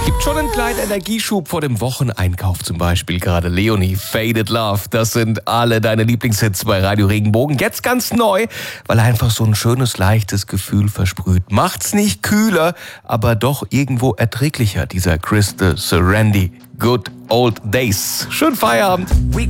Gibt schon einen kleinen Energieschub vor dem Wocheneinkauf zum Beispiel. Gerade Leonie, Faded Love, das sind alle deine Lieblingshits bei Radio Regenbogen. Jetzt ganz neu, weil er einfach so ein schönes, leichtes Gefühl versprüht. Macht's nicht kühler, aber doch irgendwo erträglicher, dieser Chris de Serendy. Good Old Days. Schönen Feierabend.